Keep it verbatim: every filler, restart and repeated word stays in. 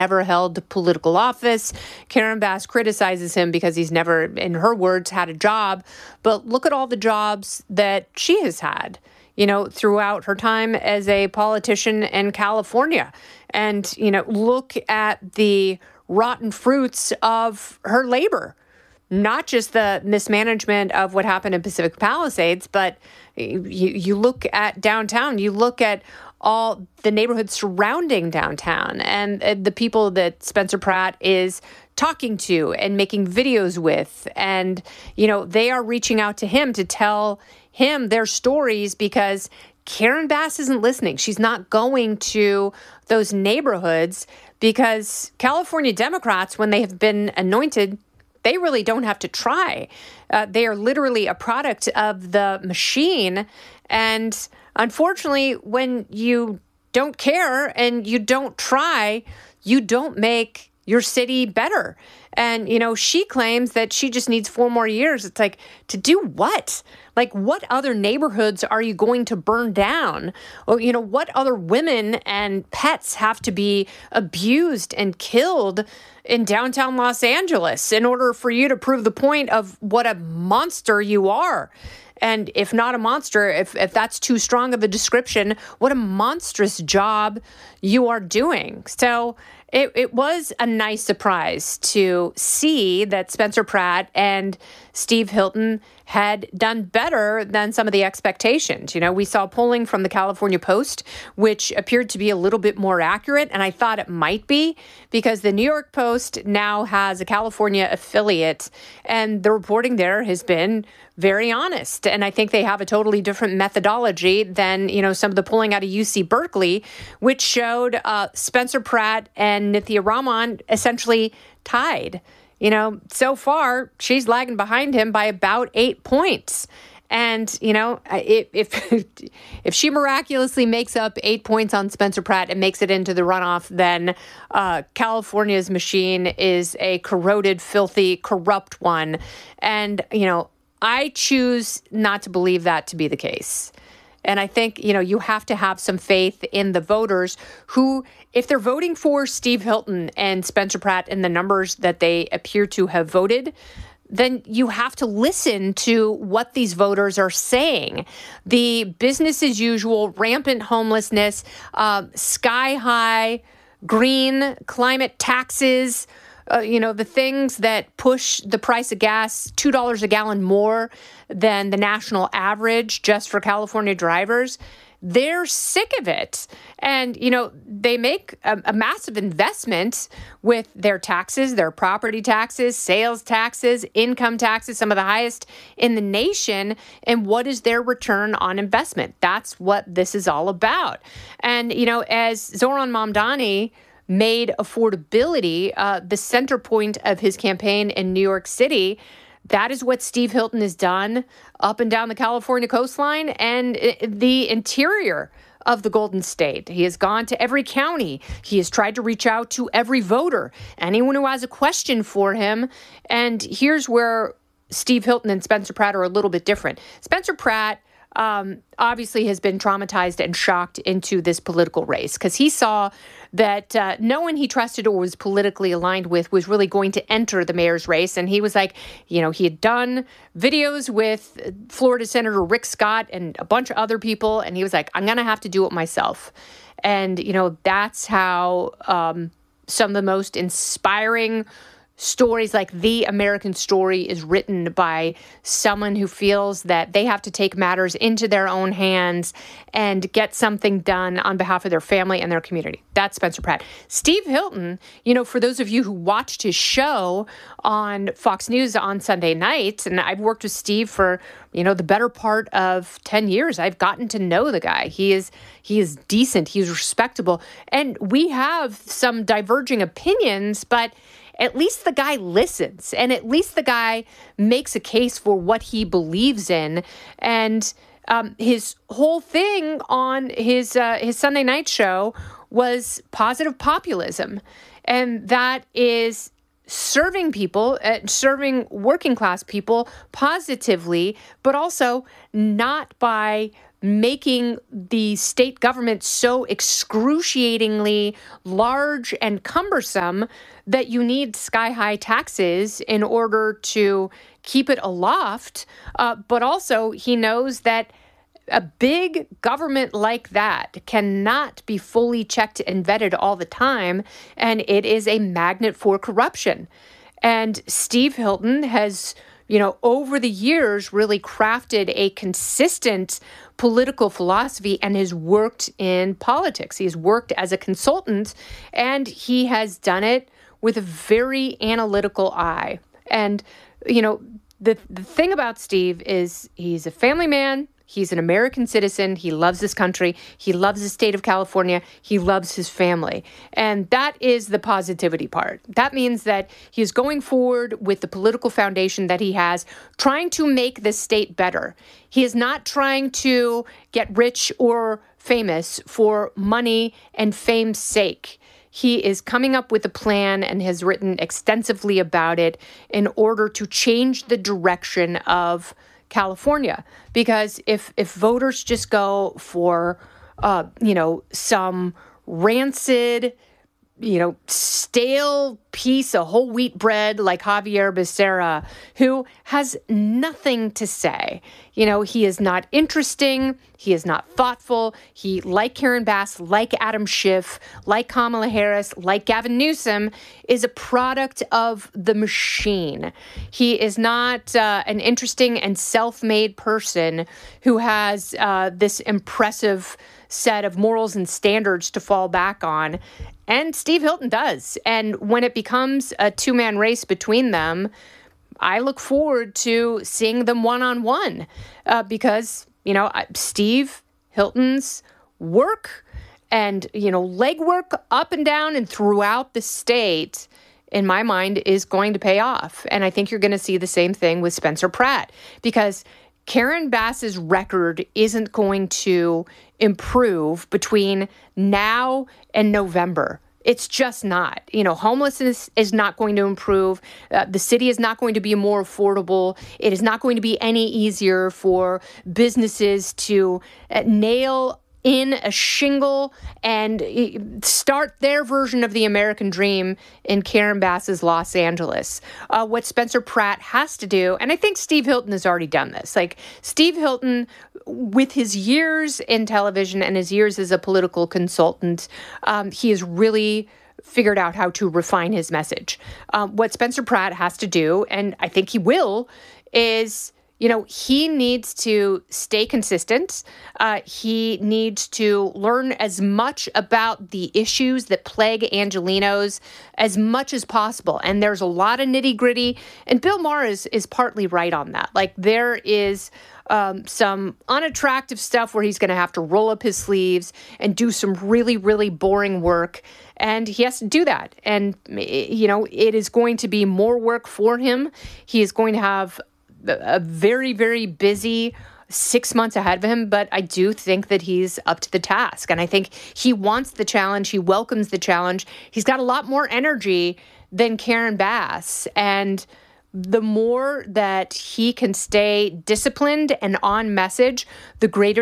never held political office. Karen Bass criticizes him because he's never, in her words, had a job. But look at all the jobs that she has had, you know, throughout her time as a politician in California. And, you know, look at the rotten fruits of her labor. Not just the mismanagement of what happened in Pacific Palisades, but you, you look at downtown, you look at all the neighborhoods surrounding downtown and, and the people that Spencer Pratt is talking to and making videos with. And, you know, they are reaching out to him to tell him their stories because Karen Bass isn't listening. She's not going to those neighborhoods because California Democrats, when they have been anointed, they really don't have to try. Uh, they are literally a product of the machine. And unfortunately, when you don't care and you don't try, you don't make your city better. And, you know, she claims that she just needs four more years. It's like, to do what? Like, what other neighborhoods are you going to burn down? Or, you know, what other women and pets have to be abused and killed in downtown Los Angeles in order for you to prove the point of what a monster you are? And if not a monster, if, if that's too strong of a description, what a monstrous job you are doing. So it, it was a nice surprise to see that Spencer Pratt and Steve Hilton had done better than some of the expectations. You know, we saw polling from the California Post, which appeared to be a little bit more accurate, and I thought it might be because the New York Post now has a California affiliate, and the reporting there has been very honest. And I think they have a totally different methodology than, you know, some of the polling out of U C Berkeley, which showed uh, Spencer Pratt and Nithya Raman essentially tied. You know, so far, she's lagging behind him by about eight points. And, you know, if if, if she miraculously makes up eight points on Spencer Pratt and makes it into the runoff, then uh, California's machine is a corroded, filthy, corrupt one. And, you know, I choose not to believe that to be the case. And I think, you know, you have to have some faith in the voters who, if they're voting for Steve Hilton and Spencer Pratt in the numbers that they appear to have voted, then you have to listen to what these voters are saying. The business as usual, rampant homelessness, uh, sky high green climate taxes, Uh, you know, the things that push the price of gas two dollars a gallon more than the national average just for California drivers. They're sick of it. And, you know, they make a, a massive investment with their taxes, their property taxes, sales taxes, income taxes, some of the highest in the nation. And what is their return on investment? That's what this is all about. And, you know, as Zoran Mamdani made affordability uh, the center point of his campaign in New York City, that is what Steve Hilton has done up and down the California coastline and the interior of the Golden State. He has gone to every county. He has tried to reach out to every voter, anyone who has a question for him. And here's where Steve Hilton and Spencer Pratt are a little bit different. Spencer Pratt Um, obviously has been traumatized and shocked into this political race because he saw that uh, no one he trusted or was politically aligned with was really going to enter the mayor's race. And he was like, you know, he had done videos with Florida Senator Rick Scott and a bunch of other people. And he was like, I'm going to have to do it myself. And, you know, that's how um, some of the most inspiring stories like The American Story is written by someone who feels that they have to take matters into their own hands and get something done on behalf of their family and their community. That's Spencer Pratt. Steve Hilton, you know, for those of you who watched his show on Fox News on Sunday night, and I've worked with Steve for, you know, the better part of ten years. I've gotten to know the guy. He is he is decent. He's respectable. And we have some diverging opinions, but at least the guy listens, and at least the guy makes a case for what he believes in. And um, his whole thing on his uh, his Sunday night show was positive populism, and that is serving people, uh, serving working class people positively, but also not by making the state government so excruciatingly large and cumbersome that you need sky-high taxes in order to keep it aloft. Uh, but also, he knows that a big government like that cannot be fully checked and vetted all the time, and it is a magnet for corruption. And Steve Hilton has, you know, over the years really crafted a consistent political philosophy and has worked in politics. He has worked as a consultant, and he has done it with a very analytical eye. And, you know, the, the thing about Steve is he's a family man. He's an American citizen. He loves this country. He loves the state of California. He loves his family. And that is the positivity part. That means that he is going forward with the political foundation that he has, trying to make the state better. He is not trying to get rich or famous for money and fame's sake. He is coming up with a plan and has written extensively about it in order to change the direction of California. Because if if voters just go for, uh, you know, some rancid, you know, stale piece of whole wheat bread like Javier Becerra, who has nothing to say. You know, he is not interesting. He is not thoughtful. He, like Karen Bass, like Adam Schiff, like Kamala Harris, like Gavin Newsom, is a product of the machine. He is not uh, an interesting and self-made person who has uh, this impressive set of morals and standards to fall back on. And Steve Hilton does. And when it becomes a two-man race between them, I look forward to seeing them one-on-one uh, because, you know, Steve Hilton's work and, you know, legwork up and down and throughout the state, in my mind, is going to pay off. And I think you're going to see the same thing with Spencer Pratt, because Karen Bass's record isn't going to improve between now and November. It's just not. You know, homelessness is not going to improve. Uh, the city is not going to be more affordable. It is not going to be any easier for businesses to uh, nail in a shingle and start their version of the American dream in Karen Bass's Los Angeles. Uh, what Spencer Pratt has to do, and I think Steve Hilton has already done this, like Steve Hilton, with his years in television and his years as a political consultant, um, he has really figured out how to refine his message. Um, what Spencer Pratt has to do, and I think he will, is You know, he needs to stay consistent. Uh, he needs to learn as much about the issues that plague Angelenos as much as possible. And there's a lot of nitty gritty. And Bill Maher is, is partly right on that. Like, there is um, some unattractive stuff where he's going to have to roll up his sleeves and do some really, really boring work. And he has to do that. And, you know, it is going to be more work for him. He is going to have a very, very busy six months ahead of him, but I do think that he's up to the task. And I think he wants the challenge. He welcomes the challenge. He's got a lot more energy than Karen Bass. And the more that he can stay disciplined and on message, the greater